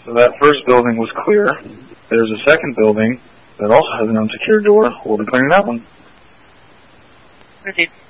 So that first building was clear. There's a second building that also has an unsecured door. We'll be clearing that one. Proceed.